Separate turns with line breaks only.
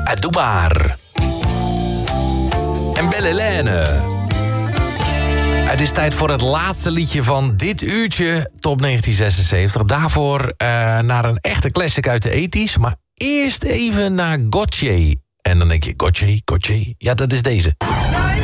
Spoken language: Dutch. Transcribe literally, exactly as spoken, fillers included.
Ah, doe maar. En Belle Hélène. Het is tijd voor het laatste liedje van dit uurtje, Top negentien zesenzeventig. Daarvoor uh, naar een echte classic uit de tachtiger. Maar eerst even naar Gotye. En dan denk je, Gotye, Gotye. Ja, dat is deze.